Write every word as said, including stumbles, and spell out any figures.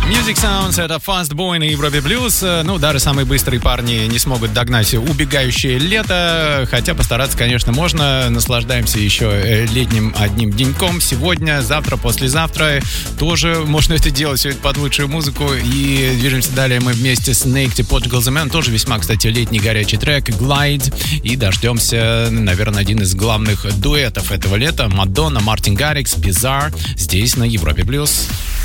Music Sounds — это Fast Boy на Европе Плюс. Ну, даже самые быстрые парни не смогут догнать убегающее лето. Хотя постараться, конечно, можно. Наслаждаемся еще летним одним деньком. Сегодня, завтра, послезавтра тоже можно это делать. Все это под лучшую музыку. И движемся далее мы вместе с Naked Portugal The Man. Тоже весьма, кстати, летний горячий трек Glide. И дождемся, наверное, один из главных дуэтов этого лета. Мадонна, Мартин Гаррикс, Bizarre. Здесь на Европе Плюс.